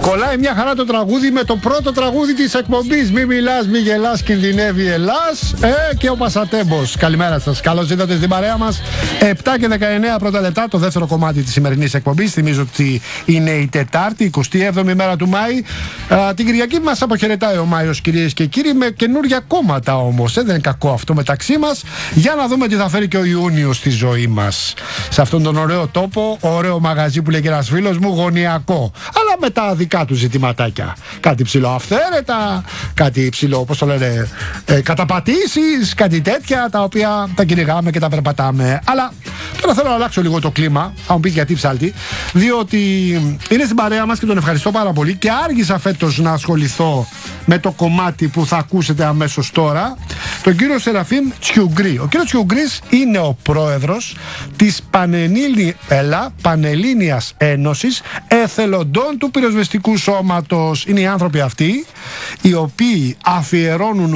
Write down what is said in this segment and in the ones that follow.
Κολλάει μια χαρά το τραγούδι με το πρώτο τραγούδι της εκπομπής. Μη μιλάς, μη γελάς, κινδυνεύει Ελλάς. Και ο Πασατέμπος. Καλημέρα σας. Καλώς ήρθατε στην παρέα μας. 7 και 19 πρώτα λεπτά, το δεύτερο κομμάτι της σημερινής εκπομπής. Θυμίζω ότι είναι η Τετάρτη, 27η μέρα του Μάη. Την Κυριακή μας αποχαιρετάει ο Μάιος, κυρίες και κύριοι, με καινούργια κόμματα όμως. Δεν είναι κακό αυτό μεταξύ μας. Για να δούμε τι θα φέρει και ο Ιούνιος στη ζωή μας. Σε αυτόν τον ωραίο τόπο, ωραίο μαγαζί που λέει και ένας φίλος μου, γωνιακό. Αλλά με τα δικά του ζητηματάκια. Κάτι ψηλό αυθαίρετα, κάτι ψηλό, όπως το λένε, καταπατήσεις, κάτι τέτοια τα οποία τα κυνηγάμε και τα περπατάμε. Αλλά τώρα θέλω να αλλάξω λίγο το κλίμα. Θα μου πει γιατί ψάλτη. Διότι είναι στην παρέα μας και τον ευχαριστώ πάρα πολύ. Και άργησα φέτος να ασχοληθώ με το κομμάτι που θα ακούσετε αμέσως τώρα, τον κύριο Σεραφείμ Τσιουγκρή. Ο κύριος Τσιουγκρής είναι ο πρόεδρος της Πανελλήνιας Ένωσης Εθελοντών του Πυροσβεστικού Σώματος. Είναι οι άνθρωποι αυτοί οι οποίοι αφιερώνουν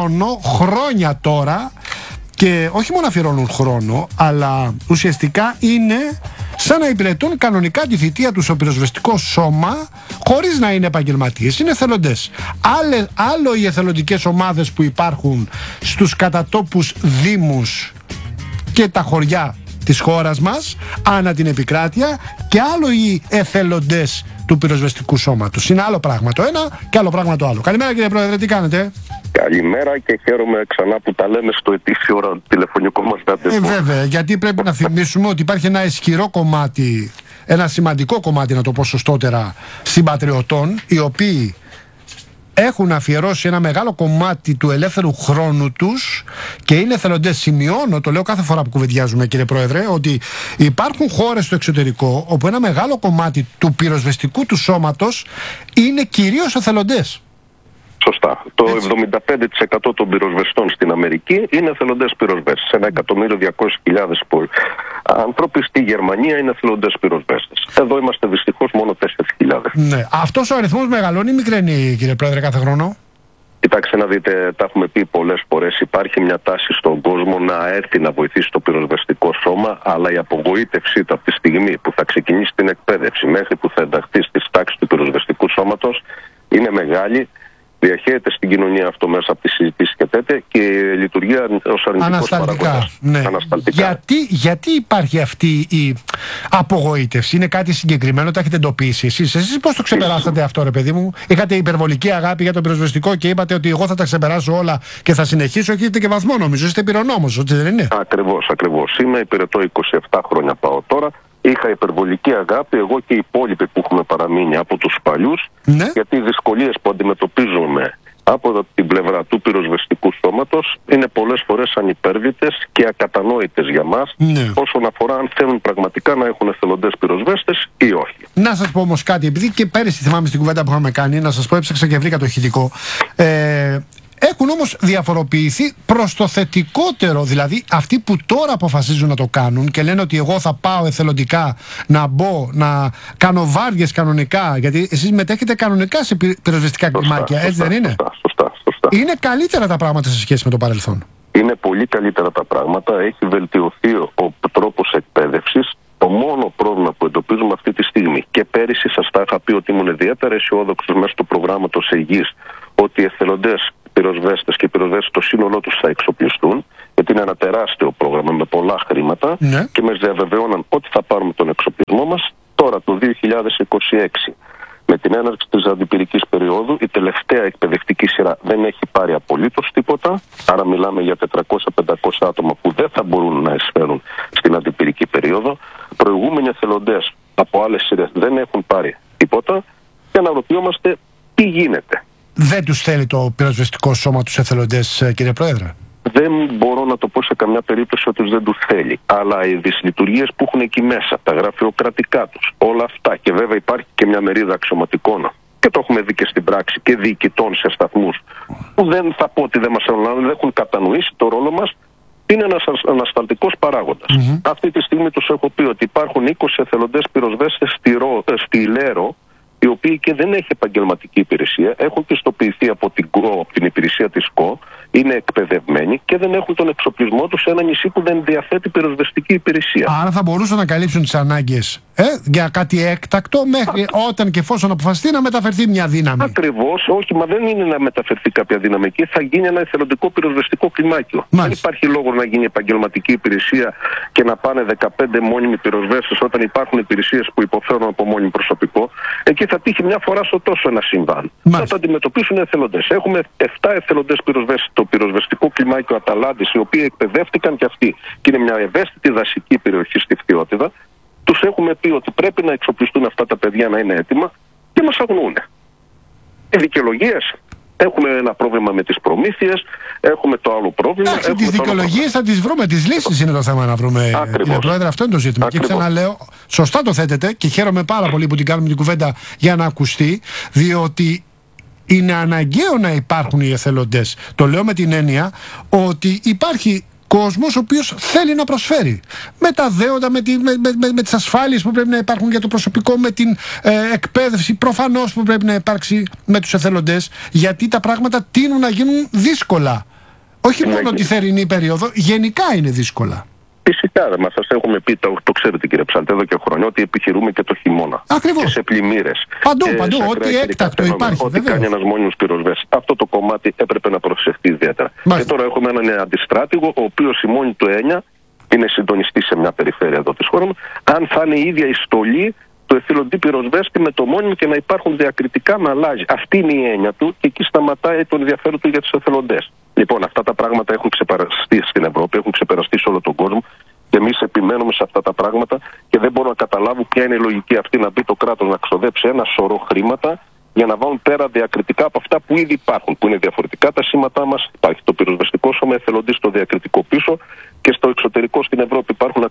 χρόνια τώρα, και όχι μόνο αφιερώνουν χρόνο, αλλά ουσιαστικά είναι σαν να υπηρετούν κανονικά τη θητεία του στο πυροσβεστικό σώμα, χωρίς να είναι επαγγελματίες. Είναι εθελοντές. Άλλο οι εθελοντικές ομάδες που υπάρχουν στους κατατόπους δήμους και τα χωριά της χώρας μας, ανά την επικράτεια, και άλλο οι εθελοντές του πυροσβεστικού σώματος. Είναι άλλο πράγμα το ένα και άλλο πράγμα το άλλο. Καλημέρα κύριε Πρόεδρε, τι κάνετε? Καλημέρα και χαίρομαι ξανά που τα λέμε στο ετήσιο τηλεφωνικό μας ραντεβού. Βέβαια, γιατί πρέπει να θυμίσουμε ότι υπάρχει ένα ισχυρό κομμάτι, ένα σημαντικό κομμάτι, να το πω σωστότερα, συμπατριωτών, οι οποίοι έχουν αφιερώσει ένα μεγάλο κομμάτι του ελεύθερου χρόνου τους και είναι εθελοντές. Σημειώνω, το λέω κάθε φορά που κουβεντιάζουμε κύριε Πρόεδρε, ότι υπάρχουν χώρες στο εξωτερικό όπου ένα μεγάλο κομμάτι του πυροσβεστικού του σώματος είναι κυρίως εθελοντές. Σωστά. Το 75% των πυροσβεστών στην Αμερική είναι εθελοντές πυροσβέστες. 1.200.000 άνθρωποι στη Γερμανία είναι εθελοντές πυροσβέστες. Εδώ είμαστε δυστυχώς μόνο 4.000. Ναι. Αυτός ο αριθμός μεγαλώνει ή μικραίνει κύριε Πρόεδρε κάθε χρόνο? Κοιτάξτε να δείτε, τα έχουμε πει πολλές φορές, υπάρχει μια τάση στον κόσμο να έρθει να βοηθήσει το πυροσβεστικό σώμα, αλλά η απογοήτευσή του από τη στιγμή που θα ξεκινήσει την εκπαίδευση μέχρι που θα ενταχθεί στις τάξεις του πυροσβεστικού σώματος είναι μεγάλη. Διαχέεται στην κοινωνία αυτό μέσα από τις συζητήσεις και τέτοια και λειτουργεί ως αρνητικός παράγοντας. Ναι. Ανασταλτικά. Γιατί υπάρχει αυτή η απογοήτευση? Είναι κάτι συγκεκριμένο, τα έχετε εντοπίσει εσείς πώς το ξεπεράσατε αυτό ρε παιδί μου? Είχατε υπερβολική αγάπη για το πυροσβεστικό και είπατε ότι εγώ θα τα ξεπεράσω όλα και θα συνεχίσω? Έχετε και βαθμό νομίζω, είστε πυρονόμος, ότι δεν είναι? Ακριβώς. Είμαι υπηρετώ 27 χρόνια πάω τώρα. Είχα υπερβολική αγάπη, εγώ και οι υπόλοιποι που έχουμε παραμείνει από τους παλιούς, ναι. Γιατί οι δυσκολίες που αντιμετωπίζουμε από την πλευρά του πυροσβεστικού σώματος είναι πολλές φορές ανυπέρβητες και ακατανόητες για μας, ναι. Όσον αφορά αν θέλουν πραγματικά να έχουν εθελοντές πυροσβέστες ή όχι. Να σας πω όμως κάτι, επειδή και πέρυσι θυμάμαι στην κουβέντα που είχαμε κάνει, να σας πω, έψαξα και βρήκα το ηχητικό. Έχουν όμως διαφοροποιηθεί προς το θετικότερο, δηλαδή αυτοί που τώρα αποφασίζουν να το κάνουν και λένε ότι εγώ θα πάω εθελοντικά να μπω, να κάνω βάρδιες κανονικά, γιατί εσείς μετέχετε κανονικά σε πυροσβεστικά κλιμάκια, έτσι δεν είναι? Σωστά. Είναι καλύτερα τα πράγματα σε σχέση με το παρελθόν? Είναι πολύ καλύτερα τα πράγματα, έχει βελτιωθεί ο τρόπος εκπαίδευσης. Το μόνο πρόβλημα που εντοπίζουμε αυτή τη στιγμή, και πέρυσι σας τα είχα πει ότι ήμουν ιδιαίτερα αισιόδοξος μέσω του προγράμματος ΕΓΙΣ, ότι οι εθελοντές πυροσβέστες και πυροσβέστες το σύνολό τους θα εξοπλιστούν, γιατί είναι ένα τεράστιο πρόγραμμα με πολλά χρήματα, ναι. Και μας διαβεβαιώναν ότι θα πάρουμε τον εξοπλισμό μας. Τώρα το 2026, με την έναρξη της αντιπυρικής περίοδου, η τελευταία εκπαιδευτική σειρά δεν έχει πάρει απολύτως τίποτα, άρα μιλάμε για 400-500 άτομα που δεν θα μπορούν να εισφέρουν στην αντιπυρική περίοδο. Προηγούμενοι εθελοντές από άλλες σειρές δεν έχουν πάρει τίποτα και αναρωτιόμαστε τι γίνεται. Δεν τους θέλει το πυροσβεστικό σώμα τους εθελοντές, κύριε Πρόεδρε? Δεν μπορώ να το πω σε καμιά περίπτωση ότι δεν τους θέλει. Αλλά οι δυσλειτουργίες που έχουν εκεί μέσα, τα γραφειοκρατικά τους, όλα αυτά, και βέβαια υπάρχει και μια μερίδα αξιωματικών, και το έχουμε δει και στην πράξη, και διοικητών σε σταθμούς, που δεν θα πω ότι δεν μας δεν έχουν κατανοήσει το ρόλο μας, είναι ένας ανασταλτικός παράγοντας. Αυτή τη στιγμή τους έχω πει ότι υπάρχουν 20 εθελοντές πυροσβέστες στη Λέρο, οποίοι και δεν έχει επαγγελματική υπηρεσία, έχουν πιστοποιηθεί από την υπηρεσία της ΚΟ, είναι εκπαιδευμένοι και δεν έχουν τον εξοπλισμό τους σε ένα νησί που δεν διαθέτει πυροσβεστική υπηρεσία. Άρα θα μπορούσαν να καλύψουν τις ανάγκες για κάτι έκτακτο μέχρι όταν και εφόσον αποφασιστεί να μεταφερθεί μια δύναμη. Ακριβώς, όχι, μα δεν είναι να μεταφερθεί κάποια δύναμη εκεί, θα γίνει ένα εθελοντικό πυροσβεστικό κλιμάκιο. Δεν υπάρχει λόγο να γίνει επαγγελματική υπηρεσία και να πάνε 15 μόνιμοι πυροσβέστες όταν υπάρχουν υπηρεσίες που υποφέρουν από μόνιμο προσωπικό. Εκεί θα τύχει μια φορά στο τόσο ένα συμβάν. Θα το αντιμετωπίσουν εθελοντές. Έχουμε 7 εθελοντές πυροσβέστες στο πυροσβεστικό κλιμάκιο Αταλάντης, οι οποίοι εκπαιδεύτηκαν και αυτοί. Και είναι μια ευαίσθητη δασική περιοχή στη Φθιώτιδα. Τους έχουμε πει ότι πρέπει να εξοπλιστούν αυτά τα παιδιά, να είναι έτοιμα και μας αγνοούν. Δικαιολογίες. Έχουμε ένα πρόβλημα με τις προμήθειες, έχουμε το άλλο πρόβλημα. Τις δικαιολογίες θα τις βρούμε, τις λύσεις είναι το θέμα να βρούμε. Κύριε Πρόεδρε, αυτό είναι το ζήτημα. Ακριβώς. Και ξαναλέω, σωστά το θέτετε και χαίρομαι πάρα πολύ που την κάνουμε την κουβέντα για να ακουστεί, διότι είναι αναγκαίο να υπάρχουν οι εθελοντές. Το λέω με την έννοια ότι υπάρχει κόσμος ο οποίος θέλει να προσφέρει. Με τα δέοντα, με τις ασφάλειες που πρέπει να υπάρχουν για το προσωπικό, με την εκπαίδευση προφανώς που πρέπει να υπάρξει με τους εθελοντές, γιατί τα πράγματα τείνουν να γίνουν δύσκολα. Όχι μόνο τη θερινή περίοδο, γενικά είναι δύσκολα. Φυσικά, μας σας έχουμε πει, το ξέρετε κύριε Ψάλτη, εδώ και χρόνια, ότι επιχειρούμε και το χειμώνα. Ακριβώς. Και σε πλημμύρες. Παντού, ό,τι έκτακτο υπάρχει. Ό,τι κάνει ένας μόνιμος πυροσβέστης. Αυτό το κομμάτι έπρεπε να προσεχθεί ιδιαίτερα. Και τώρα έχουμε έναν αντιστράτηγο, ο οποίος η μόνη του έννοια είναι συντονιστή σε μια περιφέρεια εδώ της χώρας, αν θα είναι η ίδια η στολή του εθελοντή πυροσβέστη με το μόνιμο και να υπάρχουν διακριτικά να αλλάζει. Αυτή είναι η έννοια του και εκεί σταματάει το ενδιαφέρον του για τους εθελοντές. Λοιπόν, αυτά τα πράγματα έχουν ξεπεραστεί στην Ευρώπη, έχουν ξεπεραστεί σε όλο τον κόσμο και εμείς επιμένουμε σε αυτά τα πράγματα και δεν μπορώ να καταλάβω ποια είναι η λογική αυτή να μπει το κράτος να ξοδέψει ένα σωρό χρήματα για να βάλουν πέρα διακριτικά από αυτά που ήδη υπάρχουν, που είναι διαφορετικά τα σήματά μας. Υπάρχει το πυροσβεστικό σώμα εθελοντής στο διακριτικό πίσω και στο εξωτερικό στην Ευρώπη υπάρχουν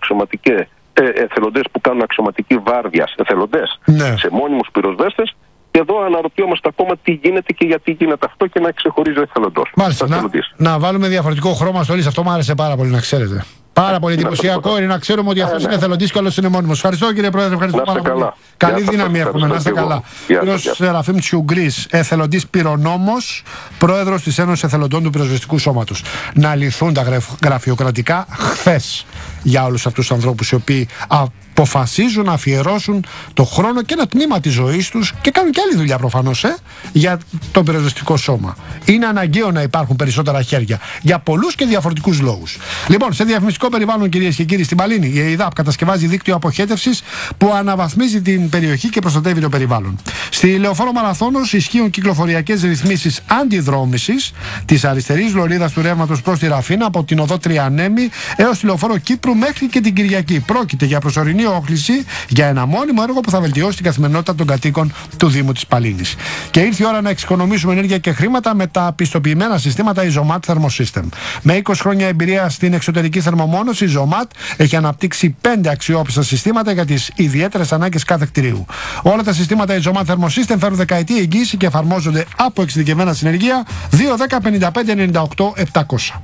εθελοντές που κάνουν αξιωματική βάρδια, εθελοντές σε μόνιμους πυροσβέστες. Και εδώ αναρωτιόμαστε ακόμα τι γίνεται και γιατί γίνεται αυτό και να ξεχωρίζει ο εθελοντός. Μάλιστα. Να βάλουμε διαφορετικό χρώμα στο λύση. Αυτό μου άρεσε πάρα πολύ να ξέρετε. Πάρα πολύ εντυπωσιακό είναι να ξέρουμε ότι αυτός είναι εθελοντής και όλος είναι μόνιμος. Ευχαριστώ κύριε Πρόεδρε, ευχαριστώ πάρα πολύ. Καλή δύναμη έχουμε, να είστε καλά. Κύριος Σεραφείμ Τσιουγκρής, εθελοντής πυρονόμος, πρόεδρος της Ένωσης Εθελοντών του Πυροσβεστικού Σώματος. Να λυθούν τα γραφειοκρατικά χθες για όλους αυτούς τους ανθρώπους οι οποίοι αποφασίζουν να αφιερώσουν το χρόνο και ένα τμήμα της ζωής τους και κάνουν και άλλη δουλειά προφανώς για το πυροσβεστικό σώμα. Είναι αναγκαίο να υπάρχουν περισσότερα χέρια για πολλούς και διαφορετικούς λόγους. Λοιπόν, σε διαφημιστικό περιβάλλον, κυρίες και κύριοι, στην Παλίνη η ΕΙΔΑΠ κατασκευάζει δίκτυο αποχέτευσης που αναβαθμίζει την περιοχή και προστατεύει το περιβάλλον. Στη Λεωφόρο Μαραθώνος ισχύουν κυκλοφοριακές ρυθμίσεις αντιδρόμησης της αριστερής λωρίδας του ρεύματος προς τη Ραφίνα από την οδό Τριανέμη έως τη Λεωφόρο Κύπρου μέχρι και την Κυριακή. Πρόκειται για προσωρινή όχληση για ένα μόνιμο έργο που θα βελτιώσει την καθημερινότητα των κατοίκων του Δήμου της Παλίνης. Και ήρθε η ώρα να εξοικονομήσουμε ενέργεια και χρήματα με τα πιστοποιημένα συστήματα Isomat Thermosystem. Με 20 χρόνια εμπειρία στην εξωτερική θερμομόνωση, η Isomat έχει αναπτύξει 5 αξιόπιστα συστήματα για τις ιδιαίτερες ανάγκες κάθε κτηρίου. Όλα τα συστήματα Isomat Thermosystem φέρουν δεκαετή εγγύηση και εφαρμόζονται από εξειδικευμένα συνεργεία 210 55 98 700.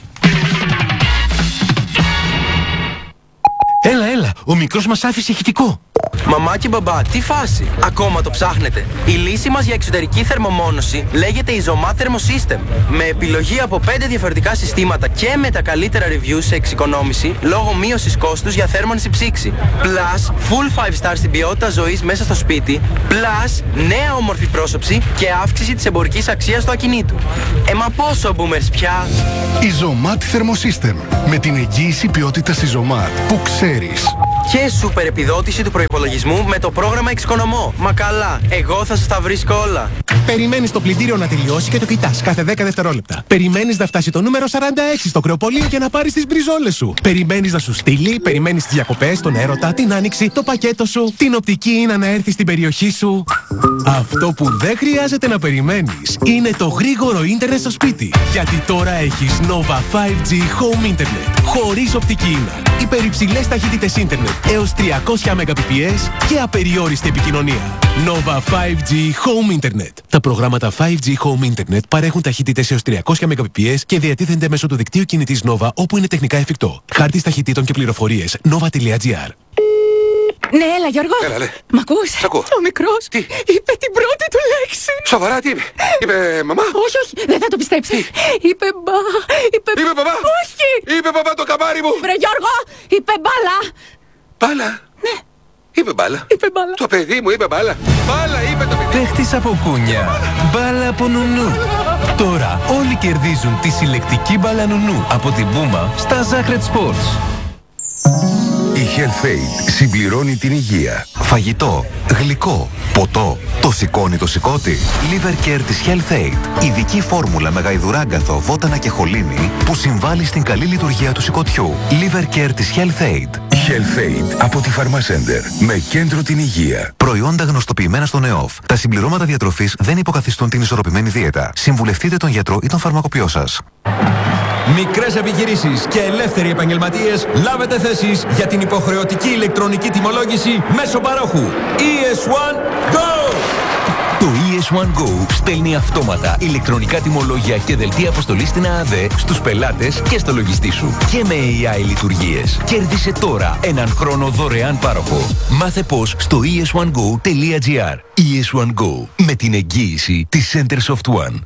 Έλα, ο μικρός μας άφησε ηχητικό. Μαμά και μπαμπά, τι φάση! Ακόμα το ψάχνετε? Η λύση μας για εξωτερική θερμομόνωση λέγεται Isomat Thermosystem. Με επιλογή από 5 διαφορετικά συστήματα και με τα καλύτερα reviews σε εξοικονόμηση λόγω μείωσης κόστους για θέρμανση ψήξη. Plus, full 5 stars στην ποιότητα ζωής μέσα στο σπίτι. Plus, νέα όμορφη πρόσωψη και αύξηση της εμπορικής αξίας του ακινήτου. Μα πόσο boomers πια! Isomat Thermosystem. Με την εγγύηση ποιότητας Isomat που ξέρεις. Και σούπερ επιδότηση του προϋπολογισμού με το πρόγραμμα Εξοικονομώ. Μα καλά, εγώ θα σας τα βρίσκω όλα. Περιμένεις το πλυντήριο να τελειώσει και το κοιτάς κάθε 10 δευτερόλεπτα. Περιμένεις να φτάσει το νούμερο 46 στο κρεοπολείο και να πάρεις τις μπριζόλες σου. Περιμένεις να σου στείλει, περιμένεις τις διακοπές, τον έρωτα, την άνοιξη, το πακέτο σου, την οπτική είναι να έρθει στην περιοχή σου. Αυτό που δεν χρειάζεται να περιμένεις είναι το γρήγορο ίντερνετ στο σπίτι. Γιατί τώρα έχεις Nova 5G Home Internet. Χωρίς οπτική ίνα. Υπερυψηλές ταχύτητες ίντερνετ έως 300 Mbps και απεριόριστη επικοινωνία. Nova 5G Home Internet. Τα προγράμματα 5G Home Internet παρέχουν ταχύτητες έως 300 Mbps και διατίθενται μέσω του δικτύου κινητής Nova όπου είναι τεχνικά εφικτό. Χάρτης ταχυτήτων και πληροφορίες nova.gr. Ναι, έλα Γιώργο. Έλα, λέ. Μ' ακούς? Σ' ακούω. Ο μικρός Τι? είπε την πρώτη του λέξη. Σοβαρά, τι είπε? Είπε μαμά? Όχι, δεν θα το πιστέψεις. Είπε μπα. Είπε μπαμπά? Όχι. Είπε μπαμπά το καμάρι μου. Βρε Γιώργο, είπε μπάλα. Μπάλα? Ναι. Είπε μπάλα. Είπε μπάλα. Το παιδί μου είπε μπάλα. Μπάλα είπε το παιδί. Παίχτης από κούνια. Μπάλα από νουνού. Τώρα όλοι κερδίζουν τη συλλεκτική μπάλα νουνού από την Puma στα Zacred Sports. Η Health-Aid συμπληρώνει την υγεία. Φαγητό, γλυκό, ποτό. Το σηκώνει το σηκώτη. Liver Care της Health-Aid. Ειδική φόρμουλα με γαϊδουράγκαθο, βότανα και χολίνη που συμβάλλει στην καλή λειτουργία του σηκωτιού. Liver Care της Health-Aid. Health-Aid από τη Pharmacenter. Με κέντρο την υγεία. Προϊόντα γνωστοποιημένα στον ΕΟΦ. Τα συμπληρώματα διατροφής δεν υποκαθιστούν την ισορροπημένη δίαιτα. Συμβουλευτείτε τον γιατρό ή τον φαρμακοποιό σας. Μικρές επιχειρήσεις και ελεύθεροι επαγγελματίες, λάβετε θέσεις για την υποχρεωτική ηλεκτρονική τιμολόγηση μέσω παρόχου. ES1 Go! Το ES1 Go στέλνει αυτόματα ηλεκτρονικά τιμολόγια και δελτία αποστολής στην ΑΑΔ στους πελάτες και στο λογιστή σου. Και με AI λειτουργίες. Κέρδισε τώρα έναν χρόνο δωρεάν πάροχο. Μάθε πώς στο es1go.gr. ES1 Go. Με την εγγύηση της Centersoft One.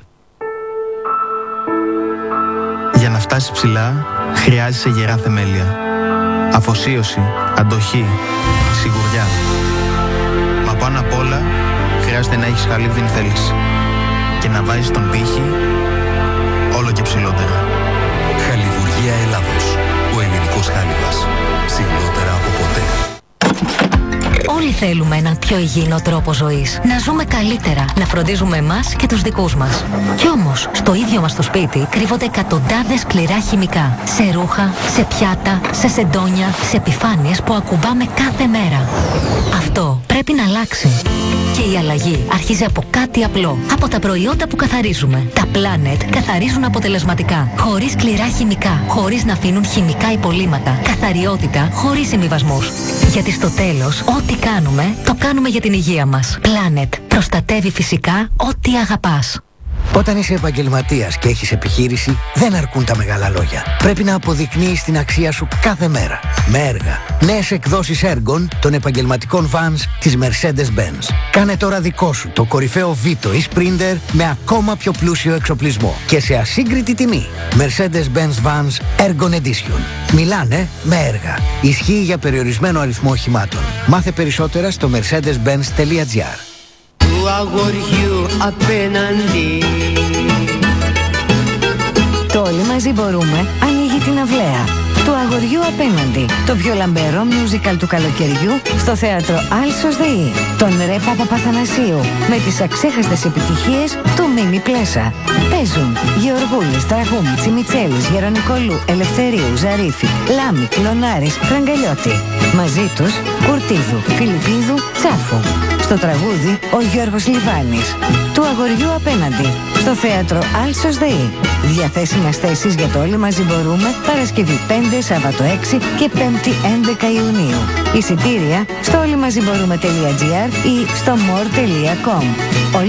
Για να φτάσεις ψηλά, χρειάζεσαι γερά θεμέλια. Αφοσίωση, αντοχή, σιγουριά. Μα πάνω απ' όλα, χρειάζεται να έχεις χαλίβδινη θέληση. Και να βάζεις τον πύχη όλο και ψηλότερα. Χαλιβουργία Ελλάδος. Ο ελληνικός χάλιβας. Ψηλότερα από ποτέ. Όλοι θέλουμε έναν πιο υγιεινό τρόπο ζωής. Να ζούμε καλύτερα, να φροντίζουμε εμάς και τους δικούς μας. Κι όμως, στο ίδιο μας το σπίτι κρύβονται εκατοντάδες σκληρά χημικά. Σε ρούχα, σε πιάτα, σε σεντόνια, σε επιφάνειες που ακουμπάμε κάθε μέρα. Αυτό πρέπει να αλλάξει. Και η αλλαγή αρχίζει από κάτι απλό. Από τα προϊόντα που καθαρίζουμε. Τα Planet καθαρίζουν αποτελεσματικά. Χωρίς σκληρά χημικά. Χωρίς να αφήνουν χημικά υπολείμματα. Καθαριότητα χωρίς συμβιβασμούς. Γιατί στο τέλος, ό,τι κάνουμε, το κάνουμε για την υγεία μας. Planet. Προστατεύει φυσικά ό,τι αγαπάς. Όταν είσαι επαγγελματίας και έχεις επιχείρηση, δεν αρκούν τα μεγάλα λόγια. Πρέπει να αποδεικνύεις την αξία σου κάθε μέρα. Με έργα. Νέες εκδόσεις έργων των επαγγελματικών vans της Mercedes-Benz. Κάνε τώρα δικό σου το κορυφαίο Vito ή Sprinter με ακόμα πιο πλούσιο εξοπλισμό και σε ασύγκριτη τιμή. Mercedes-Benz Vans Ergon Edition. Μιλάνε με έργα. Ισχύει για περιορισμένο αριθμό οχημάτων. Μάθε περισσότερα στο mercedes-benz.gr. Του αγοριού απέναντι. Το Όλοι μαζί μπορούμε ανοίγει την αυλαία. Του αγοριού απέναντι. Το πιο λαμπερό musical του καλοκαιριού στο θέατρο Άλσος ΔΕΗ. Τον Ρε Παπαθανασίου με τις αξέχαστες επιτυχίες του Μίμη Πλέσα. Παίζουν Γεωργούλης, Τραγούμη, Τσιμιτσέλης, Γερονικολού, Ελευθερίου, Ζαρίφη, Λάμη, Κλωνάρης, Φραγκαλιώτη. Μαζί τους Κουρτίδου, Φιλιππίδου, Τσάφου. Στο τραγούδι ο Γιώργος Λιβάνης. Του αγοριού απέναντι. Στο θέατρο Άλσος ΔΕΗ. Διαθέσιμες θέσεις για το Όλοι μαζί μπορούμε Παρασκευή 5, Σάββατο 6 και 5η 11 Ιουνίου. Εισιτήρια στο όλοιμαζιμπορούμε.gr ή στο more.com.